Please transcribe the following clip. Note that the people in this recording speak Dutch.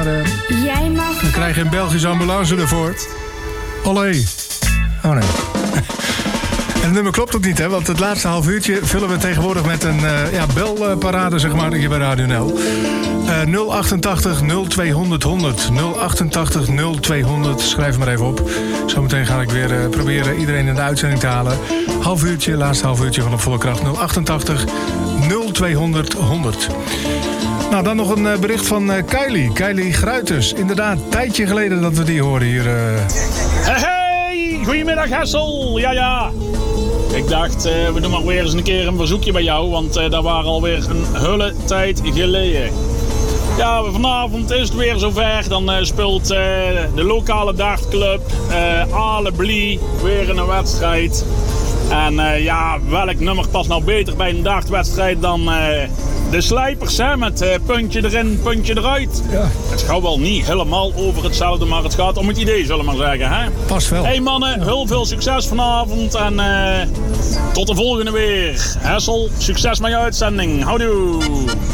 Jij mag... Dan krijg je een Belgische ambulance ervoor. Olé. Oh nee. En het nummer klopt ook niet, hè? Want het laatste half uurtje vullen we tegenwoordig met een belparade, zeg maar, hier bij Radio NL. 088 0200 100. 088 0200. Schrijf maar even op. Zometeen ga ik weer proberen iedereen in de uitzending te halen. Half uurtje, laatste half uurtje van op volle kracht. 088 0200 100. Nou, dan nog een bericht van Kylie. Kylie Gruiters. Inderdaad, een tijdje geleden dat we die horen hier. Hey, goedemiddag Hessel. Ja. Ik dacht, we doen maar weer eens een keer een verzoekje bij jou, want dat waren alweer een hele tijd geleden. Ja, vanavond is het weer zover. Dan speelt de lokale dartclub Alebli weer een wedstrijd. En welk nummer past nou beter bij een dartwedstrijd dan de slijpers, hè? Met puntje erin, puntje eruit. Ja. Het gaat wel niet helemaal over hetzelfde, maar het gaat om het idee, zullen we maar zeggen. Hè? Pas wel. Hey mannen, heel veel succes vanavond en tot de volgende weer. Hessel, succes met je uitzending. Houdoe.